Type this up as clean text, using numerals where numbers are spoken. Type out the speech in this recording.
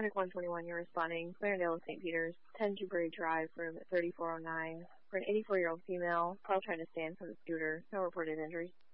Clinic 121, you're responding. Clarendale, St. Peter's, 10 Dewberry Drive, room 3409. For an 84-year-old female, call trying to stand from the scooter. No reported injuries.